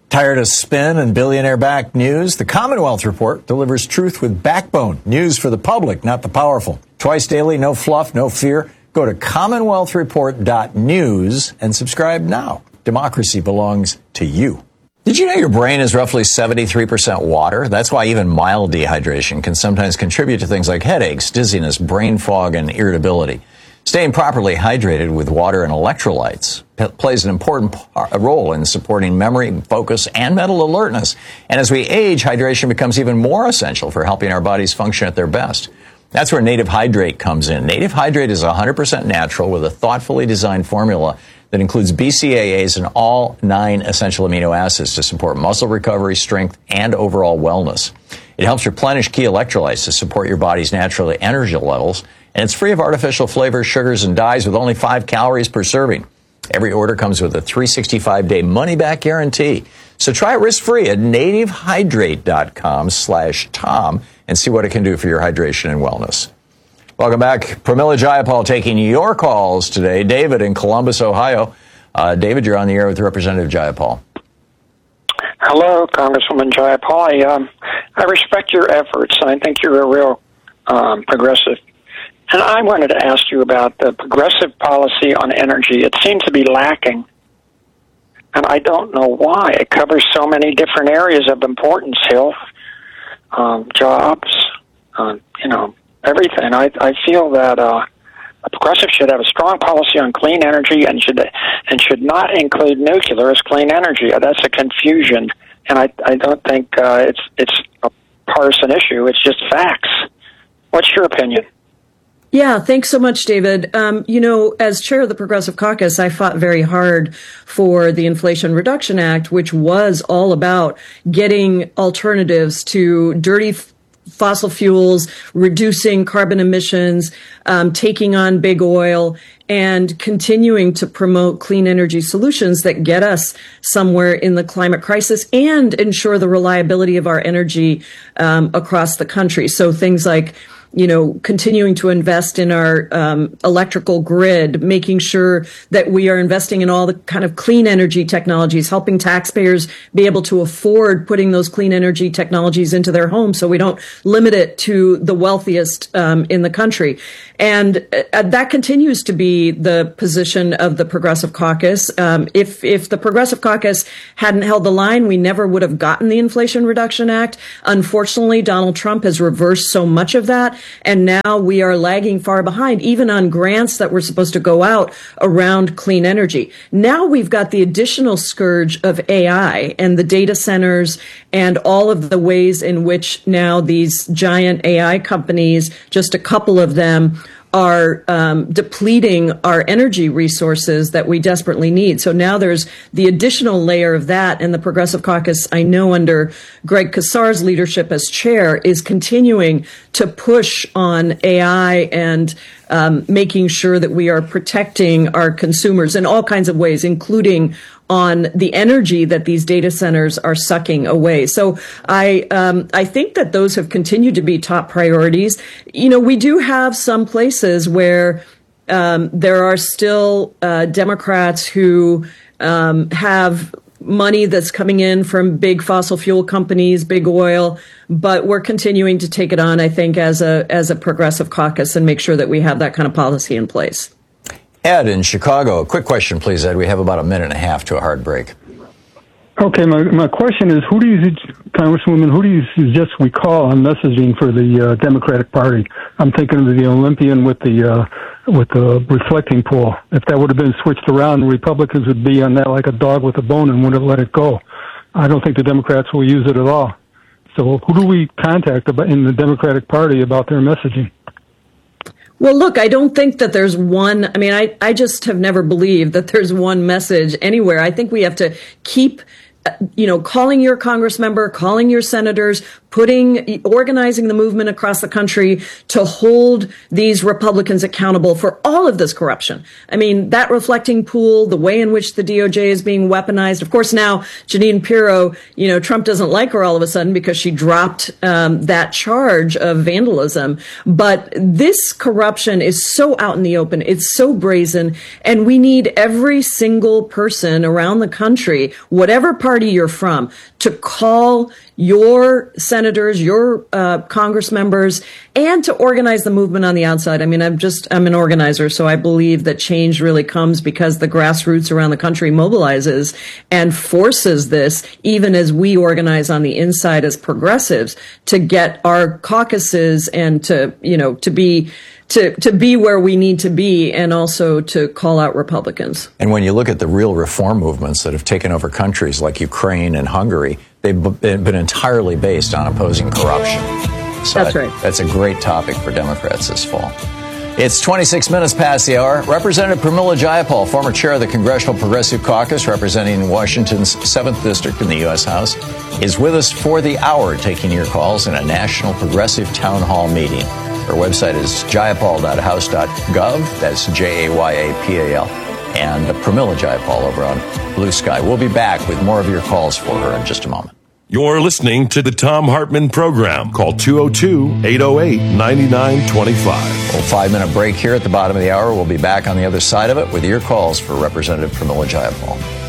Tired of spin and billionaire-backed news? The Commonwealth Report delivers truth with backbone. News for the public, not the powerful. Twice daily, no fluff, no fear. Go to commonwealthreport.news and subscribe now. Democracy belongs to you. Did you know your brain is roughly 73% water? That's why even mild dehydration can sometimes contribute to things like headaches, dizziness, brain fog, and irritability. Staying properly hydrated with water and electrolytes plays an important role in supporting memory, focus, and mental alertness. And as we age, hydration becomes even more essential for helping our bodies function at their best. That's where Native Hydrate comes in. Native Hydrate is 100% natural with a thoughtfully designed formula that includes BCAAs and all 9 essential amino acids to support muscle recovery, strength, and overall wellness. It helps replenish key electrolytes to support your body's natural energy levels, and it's free of artificial flavors, sugars, and dyes with only 5 calories per serving. Every order comes with a 365-day money-back guarantee. So try it risk-free at nativehydrate.com/Tom and see what it can do for your hydration and wellness. Welcome back. Pramila Jayapal taking your calls today. David in Columbus, Ohio. David, you're on the air with Representative Jayapal. Hello, Congresswoman Jayapal. I respect your efforts. I think you're a real progressive. And I wanted to ask you about the progressive policy on energy. It seems to be lacking, and I don't know why. It covers so many different areas of importance: health, jobs, everything. I feel that a progressive should have a strong policy on clean energy and should not include nuclear as clean energy. That's a confusion, and I don't think it's a partisan issue. It's just facts. What's your opinion? Yeah, thanks so much, David. As chair of the Progressive Caucus, I fought very hard for the Inflation Reduction Act, which was all about getting alternatives to dirty fossil fuels, reducing carbon emissions, taking on big oil, and continuing to promote clean energy solutions that get us somewhere in the climate crisis and ensure the reliability of our energy across the country. So things like continuing to invest in our electrical grid, making sure that we are investing in all the kind of clean energy technologies, helping taxpayers be able to afford putting those clean energy technologies into their homes so we don't limit it to the wealthiest in the country. And that continues to be the position of the Progressive Caucus. If the Progressive Caucus hadn't held the line, we never would have gotten the Inflation Reduction Act. Unfortunately, Donald Trump has reversed so much of that. And now we are lagging far behind, even on grants that were supposed to go out around clean energy. Now we've got the additional scourge of AI and the data centers and all of the ways in which now these giant AI companies, just a couple of them, are depleting our energy resources that we desperately need. So now there's the additional layer of that, and the Progressive Caucus, I know under Greg Casar's leadership as chair, is continuing to push on AI and making sure that we are protecting our consumers in all kinds of ways, including on the energy that these data centers are sucking away. So I think that those have continued to be top priorities. We do have some places where there are still Democrats who have money that's coming in from big fossil fuel companies, big oil, but we're continuing to take it on, I think, as a progressive caucus and make sure that we have that kind of policy in place. Ed in Chicago. Quick question, please, Ed. We have about a minute and a half to a hard break. Okay, my question is, Congresswoman, who do you suggest we call on messaging for the Democratic Party? I'm thinking of the Olympian with the reflecting pool. If that would have been switched around, the Republicans would be on that like a dog with a bone and wouldn't let it go. I don't think the Democrats will use it at all. So who do we contact in the Democratic Party about their messaging? Well, look, I don't think that there's one. I mean, I just have never believed that there's one message anywhere. I think we have to keep calling your Congress member, calling your senators, organizing the movement across the country to hold these Republicans accountable for all of this corruption. I mean, that reflecting pool, the way in which the DOJ is being weaponized. Of course, now Jeanine Pirro, Trump doesn't like her all of a sudden because she dropped that charge of vandalism. But this corruption is so out in the open. It's so brazen. And we need every single person around the country, whatever party you're from, to call your senators, your Congress members, and to organize the movement on the outside. I mean, I'm an organizer, so I believe that change really comes because the grassroots around the country mobilizes and forces this, even as we organize on the inside as progressives, to get our caucuses and to be where we need to be, and also to call out Republicans. And when you look at the real reform movements that have taken over countries like Ukraine and Hungary, they've been entirely based on opposing corruption. So that's right. That's a great topic for Democrats this fall. It's 26 minutes past the hour. Representative Pramila Jayapal, former chair of the Congressional Progressive Caucus representing Washington's 7th District in the U.S. House, is with us for the hour, taking your calls in a national progressive town hall meeting. Her website is jayapal.house.gov. That's Jayapal. And Pramila Jayapal over on Blue Sky. We'll be back with more of your calls for her in just a moment. You're listening to the Thom Hartmann Program. Call 202-808-9925. A 5-minute break here at the bottom of the hour. We'll be back on the other side of it with your calls for Representative Pramila Jayapal.